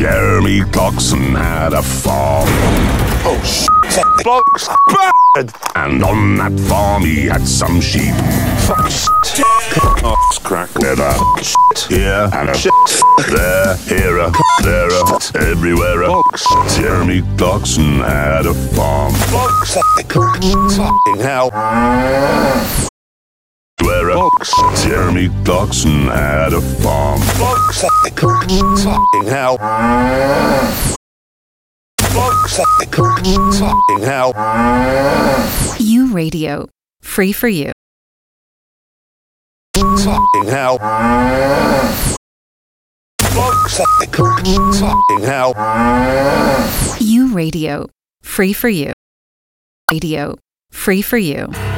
Jeremy Clarkson had a farm. Oh, shit. Blocks bad. And on that farm he had some sheep. Fuck shit. Oh, crack leather. Shit. Here and a Shit. there, here a, there a, everywhere a. Box. Jeremy Clarkson had a farm. Blocks. Fucking hell. Where a Box. Jeremy Clarkson had a farm. Blocks. Fucking hell. Blocks. Fucking hell. You Radio. Free for you. Fucking hell. Blocks. Fucking hell. You Radio. Free for you. Radio. Free for you.